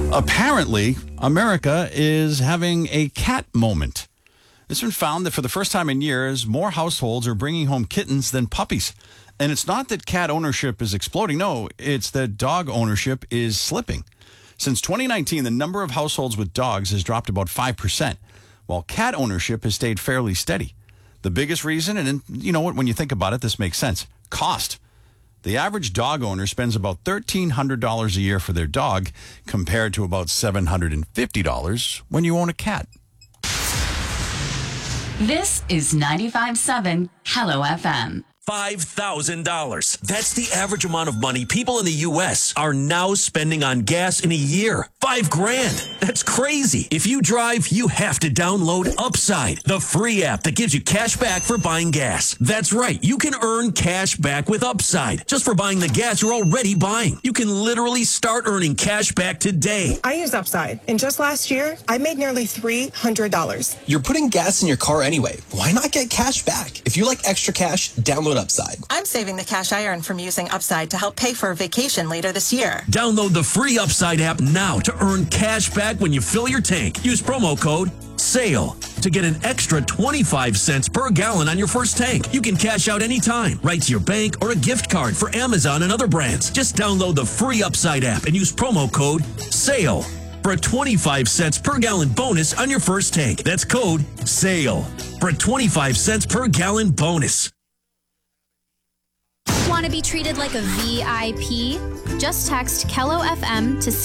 Apparently, America is having a cat moment. It's been found that for the first time in years, more households are bringing home kittens than puppies. And it's not that cat ownership is exploding. No, it's that dog ownership is slipping. Since 2019, the number of households with dogs has dropped about 5%, while cat ownership has stayed fairly steady. The biggest reason, and you know what, when you think about it, this makes sense, cost. The average dog owner spends about $1,300 a year for their dog, compared to about $750 when you own a cat. This is 95.7 Hello FM. $5,000. That's the average amount of money people in the U.S. are now spending on gas in a year. $5,000. That's crazy. If you drive, you have to download Upside, the free app that gives you cash back for buying gas. That's right. You can earn cash back with Upside just for buying the gas you're already buying. You can literally start earning cash back today. I use Upside, and just last year, I made nearly $300. You're putting gas in your car anyway. Why not get cash back? If you like extra cash, download Upside. I'm saving the cash I earn from using Upside to help pay for a vacation later this year. Download the free Upside app now to earn cash back when you fill your tank. Use promo code SALE to get an extra 25 cents per gallon on your first tank. You can cash out anytime, right to your bank or a gift card for Amazon and other brands. Just download the free Upside app and use promo code SALE for a 25 cents per gallon bonus on your first tank. That's code SALE for a 25 cents per gallon bonus. Want to be treated like a VIP? Just text Kello FM to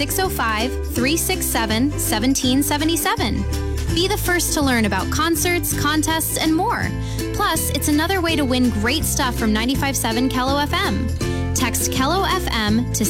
605-367-1777. Be the first to learn about concerts, contests, and more. Plus, it's another way to win great stuff from 95.7 Kello FM. Text Kello FM to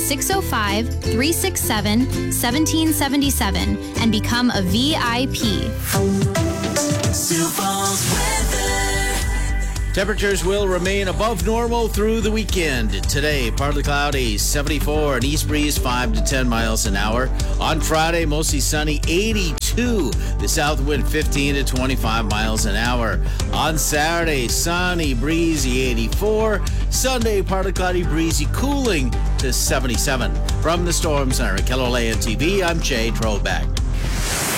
605-367-1777 and become a VIP. Sioux Falls weather. Temperatures will remain above normal through the weekend. Today, partly cloudy, 74, an east breeze 5 to 10 miles an hour. On Friday, mostly sunny, 82. The south wind 15 to 25 miles an hour. On Saturday, sunny, breezy, 84. Sunday, partly cloudy, breezy, cooling to 77. From the Storm Center at KELOLAN TV, I'm Jay Trobeck.